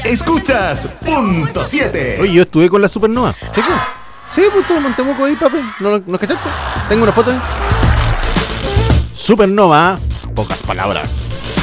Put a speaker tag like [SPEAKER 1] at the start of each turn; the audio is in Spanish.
[SPEAKER 1] Escuchas Punto 7.
[SPEAKER 2] Oye, yo estuve con la Supernova. ¿Sí? Sí, pues todo Montemoco ahí, papi. ¿No cachaste? Tengo una foto ahí. Supernova, pocas palabras.